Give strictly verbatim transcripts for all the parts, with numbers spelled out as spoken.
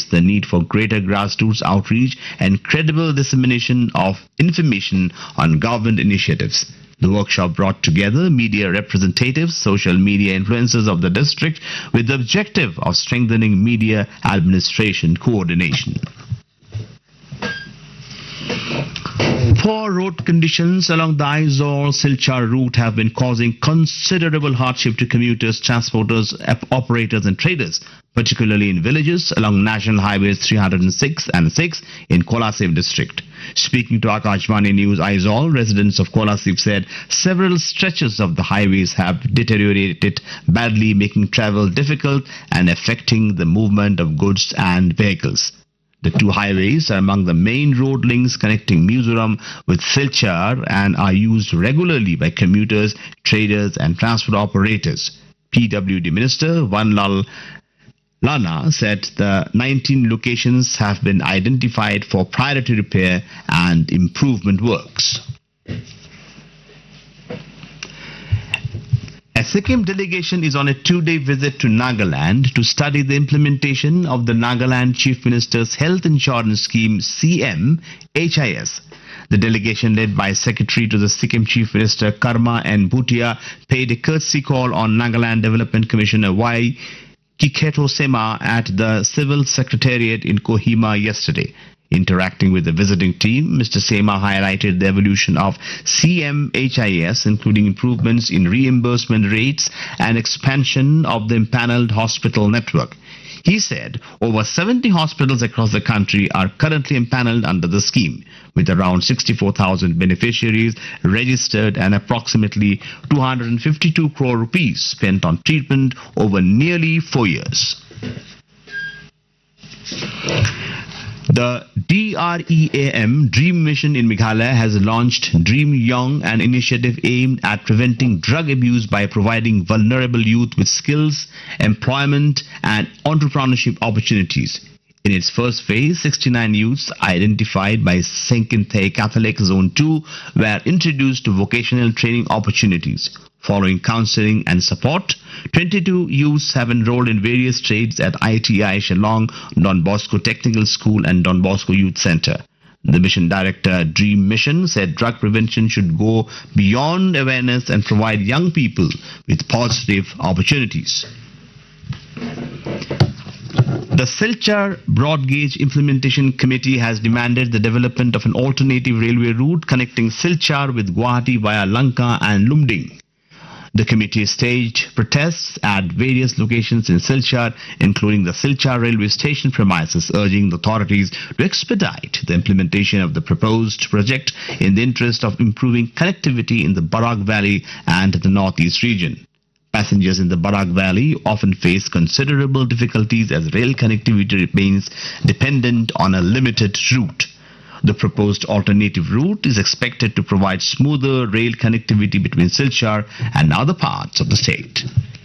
stressed the need for greater grassroots outreach and credible dissemination of information on government initiatives. The workshop brought together media representatives, social media influencers of the district with the objective of strengthening media administration coordination. Poor road conditions along the Aizawl-Silchar route have been causing considerable hardship to commuters, transporters, operators and traders, particularly in villages along National Highways three oh six and six in Kolasib district. Speaking to Akashvani News Aizawl, residents of Kolasib said several stretches of the highways have deteriorated badly, making travel difficult and affecting the movement of goods and vehicles. The two highways are among the main road links connecting Mizoram with Silchar and are used regularly by commuters, traders and transport operators. P W D Minister Vanlal Lana said the nineteen locations have been identified for priority repair and improvement works. A Sikkim delegation is on a two-day visit to Nagaland to study the implementation of the Nagaland Chief Minister's Health Insurance Scheme C M H I S. The delegation, led by Secretary to the Sikkim Chief Minister Karma N. Bhutia, paid a courtesy call on Nagaland Development Commissioner Y. Kiketo Sema at the Civil Secretariat in Kohima yesterday. Interacting with the visiting team, Mister Sema highlighted the evolution of C M H I S, including improvements in reimbursement rates and expansion of the empaneled hospital network. He said over seventy hospitals across the country are currently empaneled under the scheme, with around sixty-four thousand beneficiaries registered and approximately two hundred fifty-two crore rupees spent on treatment over nearly four years. The D R E A M Dream Mission in Meghalaya has launched Dream Young, an initiative aimed at preventing drug abuse by providing vulnerable youth with skills, employment and entrepreneurship opportunities. In its first phase, sixty-nine youths identified by Senkinthe Catholic Zone two were introduced to vocational training opportunities. Following counseling and support, twenty-two youths have enrolled in various trades at I T I Shillong, Don Bosco Technical School and Don Bosco Youth Center. The mission director, Dream Mission, said drug prevention should go beyond awareness and provide young people with positive opportunities. The Silchar Broad Gauge Implementation Committee has demanded the development of an alternative railway route connecting Silchar with Guwahati via Lanka and Lumding. The committee staged protests at various locations in Silchar, including the Silchar railway station premises, urging the authorities to expedite the implementation of the proposed project in the interest of improving connectivity in the Barak Valley and the northeast region. Passengers in the Barak Valley often face considerable difficulties as rail connectivity remains dependent on a limited route. The proposed alternative route is expected to provide smoother rail connectivity between Silchar and other parts of the state.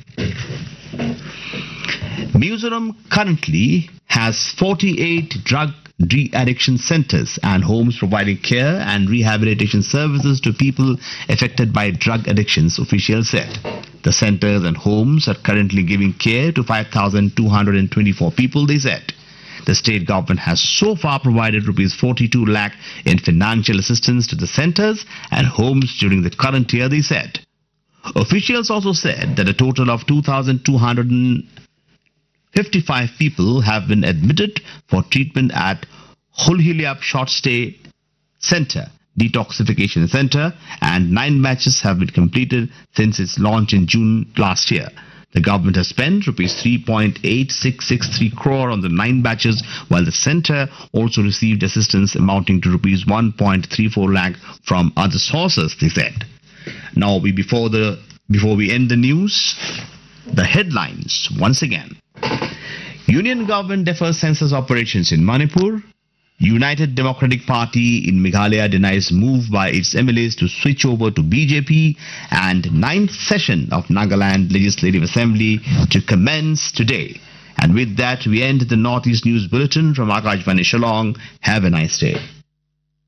Mizoram currently has forty-eight drug de-addiction centers and homes providing care and rehabilitation services to people affected by drug addictions, officials said. The centers and homes are currently giving care to five thousand two hundred twenty-four people, they said. The state government has so far provided rupees forty-two lakh in financial assistance to the centers and homes during the current year, they said. Officials also said that a total of two thousand two hundred fifty-five people have been admitted for treatment at Hulhiliap Short Stay Center, Detoxification Center, and nine batches have been completed since its launch in June last year. The government has spent rupees three point eight six six three crore on the nine batches, while the centre also received assistance amounting to rupees one point three four lakh from other sources, they said. Now, we before the before we end the news, the headlines once again. Union government defers census operations in Manipur. United Democratic Party in Meghalaya denies move by its M L As to switch over to B J P, and ninth session of Nagaland Legislative Assembly to commence today. And with that, we end the Northeast News Bulletin from Akashvani Shillong. Have a nice day.